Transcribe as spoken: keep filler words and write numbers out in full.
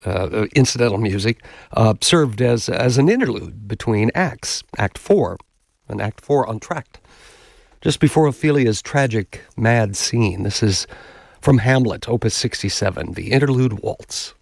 uh, incidental music, uh, served as, as an interlude between acts, Act Four, and Act Four entr'acte, just before Ophelia's tragic, mad scene. This is from Hamlet, Opus sixty-seven, the Interlude Waltz.